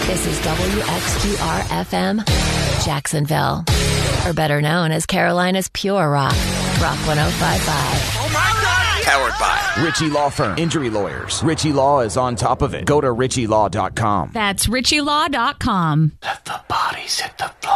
This is WXQR-FM, Jacksonville. Or better known as Carolina's Pure Rock. Rock 105.5. Oh my God! Powered by Ritchie Law Firm. Injury lawyers. Ritchie Law is on top of it. Go to ritchielaw.com. That's ritchielaw.com. Let the bodies hit the floor.